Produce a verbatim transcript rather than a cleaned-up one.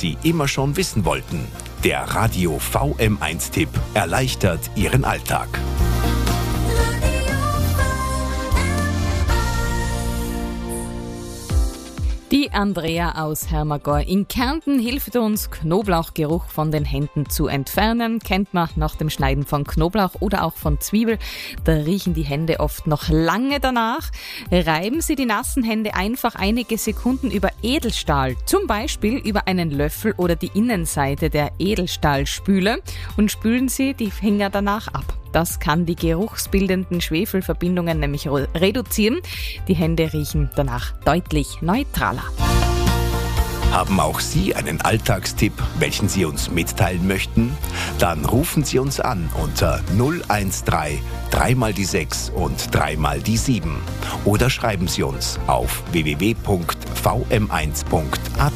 Sie immer schon wissen wollten. Der Radio V M eins Tipp erleichtert Ihren Alltag. Die Andrea aus Hermagor in Kärnten hilft uns, Knoblauchgeruch von den Händen zu entfernen. Kennt man nach dem Schneiden von Knoblauch oder auch von Zwiebel. Da riechen die Hände oft noch lange danach. Reiben Sie die nassen Hände einfach einige Sekunden über Edelstahl, zum Beispiel über einen Löffel oder die Innenseite der Edelstahlspüle, und spülen Sie die Finger danach ab. Das kann die geruchsbildenden Schwefelverbindungen nämlich reduzieren. Die Hände riechen danach deutlich neutraler. Haben auch Sie einen Alltagstipp, welchen Sie uns mitteilen möchten? Dann rufen Sie uns an unter null eins drei, drei mal die sechs und drei mal die sieben. Oder schreiben Sie uns auf w w w punkt v m eins punkt a t.